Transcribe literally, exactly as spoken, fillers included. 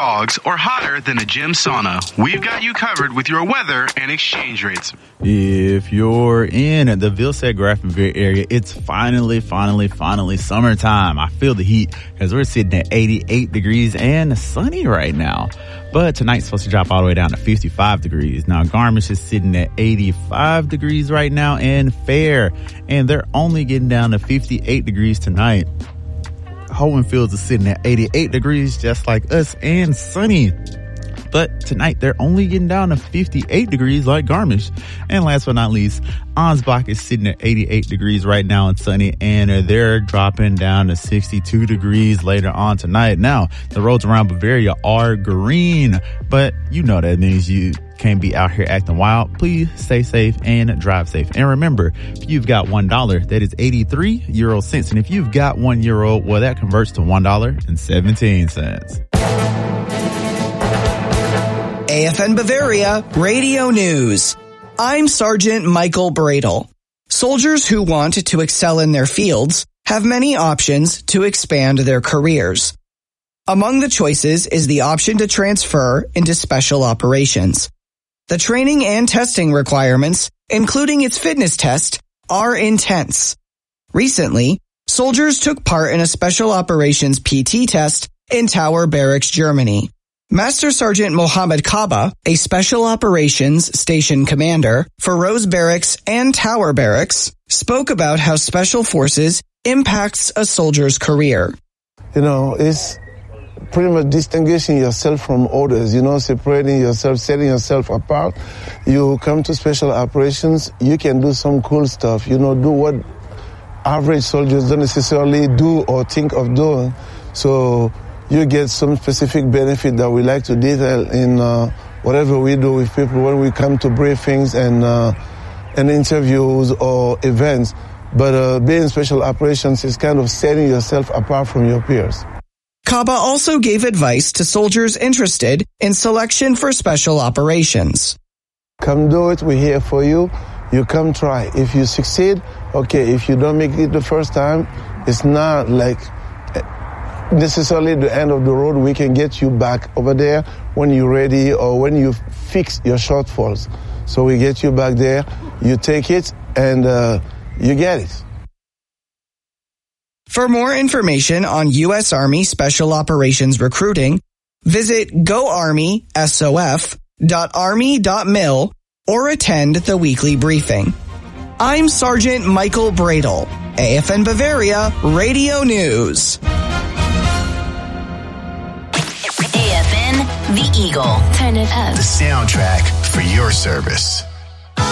dogs, or hotter than a gym sauna, we've got you covered with your weather and exchange rates. If you're in the Vilsack Graftonville area, it's finally, finally, finally summertime. I feel the heat because we're sitting at eighty-eight degrees and sunny right now. But tonight's supposed to drop all the way down to fifty-five degrees. Now, Garmisch is sitting at eighty-five degrees right now and fair. And they're only getting down to fifty-eight degrees tonight. Hohen Fields is sitting at eighty-eight degrees just like us and sunny. But tonight they're only getting down to fifty-eight degrees like Garmisch. And last but not least, Ansbach is sitting at eighty-eight degrees right now and sunny, and they're dropping down to sixty-two degrees later on tonight. Now, the roads around Bavaria are green, but you know that means you can't be out here acting wild. Please stay safe and drive safe. And remember, if you've got one dollar, that is eighty-three euro cents. And if you've got one euro, well, that converts to one dollar and seventeen cents. A F N Bavaria Radio News. I'm Sergeant Michael Bradle. Soldiers who want to excel in their fields have many options to expand their careers. Among the choices is the option to transfer into special operations. The training and testing requirements, including its fitness test, are intense. Recently, soldiers took part in a special operations P T test in Tower Barracks, Germany. Master Sergeant Mohammed Kaba, a Special Operations Station Commander for Rose Barracks and Tower Barracks, spoke about how Special Forces impacts a soldier's career. You know, it's pretty much distinguishing yourself from others, you know, separating yourself, setting yourself apart. You come to Special Operations, you can do some cool stuff, you know, do what average soldiers don't necessarily do or think of doing. So you get some specific benefit that we like to detail in uh, whatever we do with people when we come to briefings and uh, and interviews or events. But uh, being Special Operations is kind of setting yourself apart from your peers. Kaba also gave advice to soldiers interested in selection for Special Operations. Come do it. We're here for you. You come try. If you succeed, okay. If you don't make it the first time, it's not like necessarily the end of the road. We can get you back over there when you're ready or when you fix your shortfalls. So we get you back there, you take it, and uh, you get it. For more information on U S Army Special Operations recruiting, visit go army s o f dot army dot mil or attend the weekly briefing. I'm Sergeant Michael Bradle, A F N Bavaria Radio News. A F N, The Eagle. Turn it up. The soundtrack for your service.